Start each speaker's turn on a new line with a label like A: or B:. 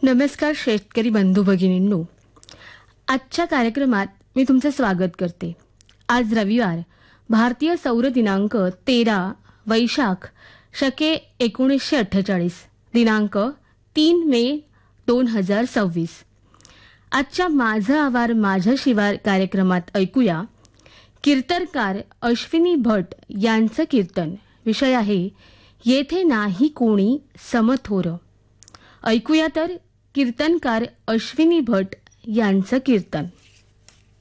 A: नमस्कार शेतकरी बंधू भगिनींनो, आजच्या कार्यक्रमात मी तुमचं स्वागत करते. आज रविवार, भारतीय सौर दिनांक 13 वैशाख शके 1948, दिनांक 3 मे 2026. आजच्या माझं आवार माझं शिवार कार्यक्रमात ऐकूया कीर्तनकार अश्विनी भट यांचं कीर्तन. विषय आहे येथे नाही कोणी समथोर. ऐकूया तर कीर्तनकार अश्विनी भट यांचं कीर्तन.